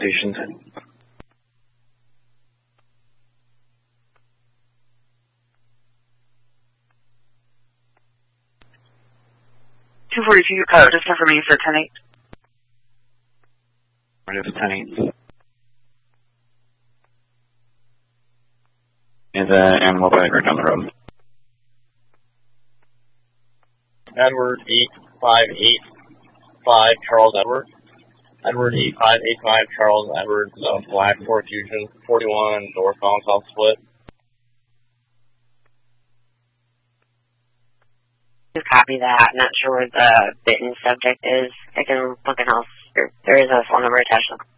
station. 242, just for me for 10-8. Just 10-8. And we'll be right down the road. Edward 8585, Charles Edward. Edward 8585, Charles Edward, Black 4 Fusion, 41, northbound South Split. Just copy that. Not sure where the bitten subject is. I can look in house. There is a phone number attached.